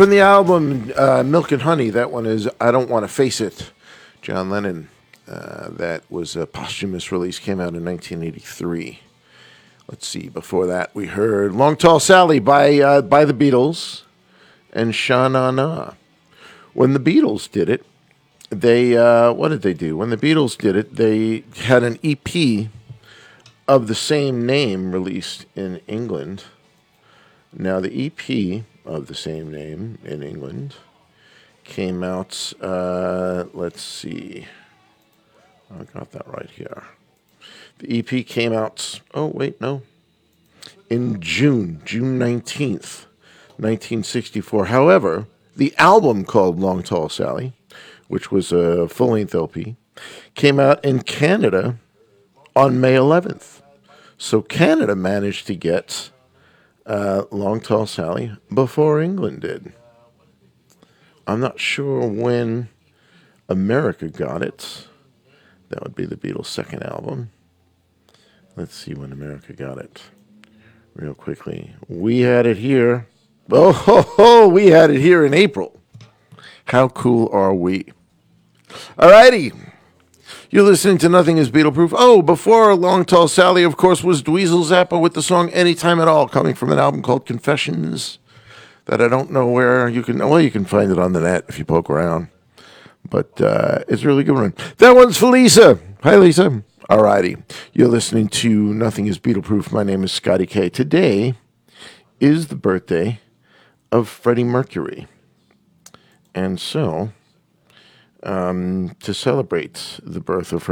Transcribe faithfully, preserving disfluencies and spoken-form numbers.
From the album uh, Milk and Honey, that one is I Don't Want to Face It. John Lennon. Uh, that was a posthumous release, came out in nineteen eighty-three. Let's see, before that we heard Long Tall Sally by uh, by the Beatles and Sha Na Na. When the Beatles did it, they, uh, what did they do? When the Beatles did it, they had an E P of the same name released in England. Now, the E P of the same name in England came out, uh, let's see, I got that right here. The E P came out, oh, wait, no, in June, June nineteenth, nineteen sixty-four. However, the album called Long Tall Sally, which was a full-length L P, came out in Canada on May eleventh. So Canada managed to get uh, Long Tall Sally before England did. I'm not sure when America got it. That would be the Beatles' second album. Let's see when America got it. Real quickly. We had it here. Oh, ho, ho, we had it here in April. How cool are we? Alrighty. You're listening to Nothing is Beatle-Proof. Oh, before Long Tall Sally, of course, was Dweezil Zappa with the song Anytime at All, coming from an album called Confessions, that I don't know where you can, well, you can find it on the net if you poke around. But uh, it's a really good one. That one's for Lisa. Hi, Lisa. Alrighty. You're listening to Nothing is Beatle-Proof. My name is Scotty K. Today is the birthday of Freddie Mercury. And so, um, to celebrate the birth of